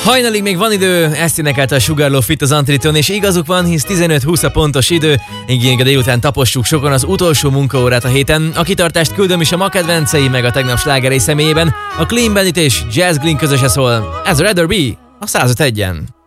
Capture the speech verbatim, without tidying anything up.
Hajnalig még van idő, ezt énekelte a Sugarloaf Fit az Antriton, és igazuk van, hisz tizenöt húsz a pontos idő, így a délután tapossuk sokan az utolsó munkaórát a héten. A kitartást küldöm is a ma kedvencei, meg a tegnap slágerei személyében. A Clean Bandit és Jazz Glynn közöse szól. Ez a Rather Be a száz öt egyen.